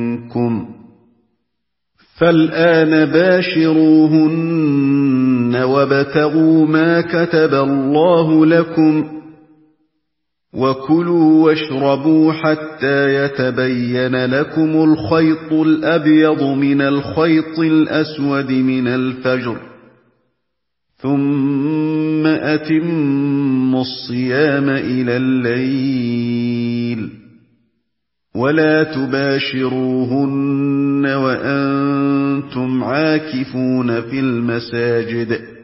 مِنكُمْ فالآن باشروهن وابتغوا ما كتب الله لكم وكلوا واشربوا حتى يتبين لكم الخيط الأبيض من الخيط الأسود من الفجر ثم أتموا الصيام إلى الليل ولا تباشروهن وأنتم عاكفون في المساجد